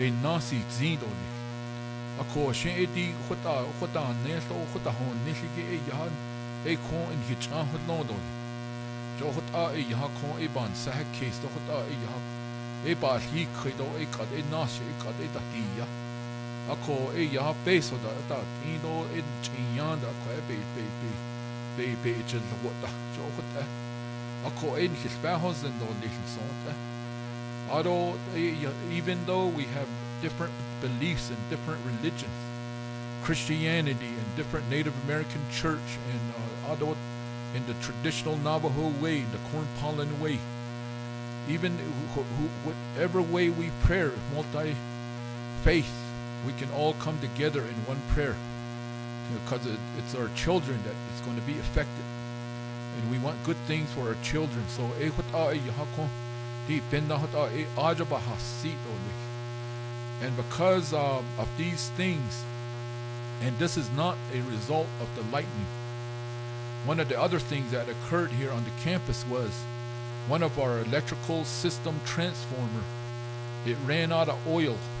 e nasi zindo ni. Ako shen e di khota nesto khota hon nishige e yahan e kon in hichan hot londo ni. Jo khota e yaha kon e ban sah case do khota e yaha e ba hi khido e kad e nasi e kad e tatia. Ako e yaha peso da indo e chinyan da ko e be jil wota jo khota. Ako e hispa hosen do nishin sonta. Although, even though we have different beliefs and different religions, Christianity and different Native American church, and although in the traditional Navajo way, the corn pollen way, even whatever way we pray, multi-faith, we can all come together in one prayer because it's our children that is going to be affected. And we want good things for our children. So, and because of these things, and this is not a result of the lightning. One of the other things that occurred here on the campus was one of our electrical system transformer. It ran out of oil